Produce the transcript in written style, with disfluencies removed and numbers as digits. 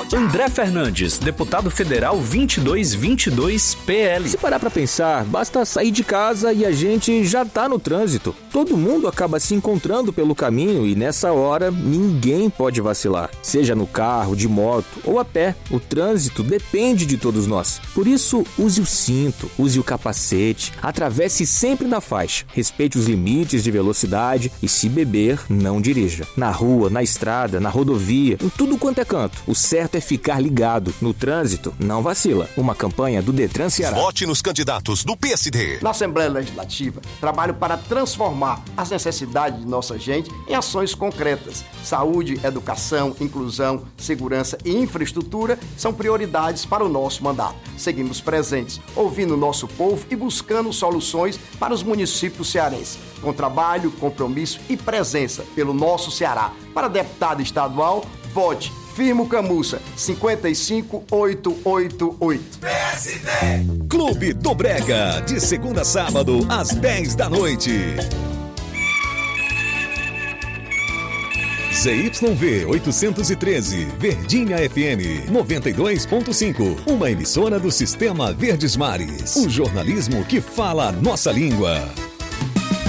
André Fernandes, deputado federal 2222 PL. Se parar pra pensar, basta sair de casa e a gente já tá no trânsito. Todo mundo acaba se encontrando pelo caminho e nessa hora ninguém pode vacilar. Seja no carro, de moto ou a pé, o trânsito depende de todos nós. Por isso, use o cinto, use o capacete, atravesse sempre na faixa, respeite os limites de velocidade e, se beber, não dirija. Na rua, na estrada, na rodovia, em tudo quanto é canto, o certo é ficar ligado. No trânsito, não vacila. Uma campanha do Detran Ceará. Vote nos candidatos do PSD. Na Assembleia Legislativa, trabalho para transformar as necessidades de nossa gente em ações concretas. Saúde, educação, inclusão, segurança e infraestrutura são prioridades para o nosso mandato. Seguimos presentes, ouvindo o nosso povo e buscando soluções para os municípios cearenses. Com trabalho, compromisso e presença pelo nosso Ceará. Para deputado estadual, vote Firmo Camussa, 55888. PSD. Clube do Brega, de segunda a sábado, às 10 da noite. ZYV 813, Verdinha FM 92.5, uma emissora do Sistema Verdes Mares. O jornalismo que fala a nossa língua.